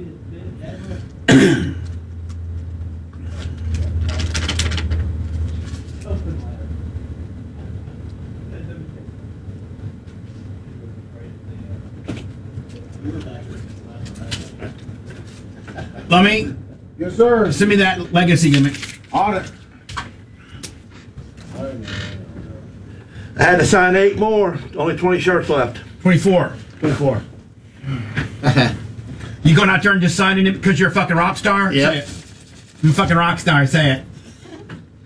Lummy, Yes, sir. send me that legacy gimmick. On it. I had to sign 8 more. Only 20 shirts left. 24. 24. You going out there and just signing it because you're a fucking rock star? Yep. Say it. You a fucking rock star, say it.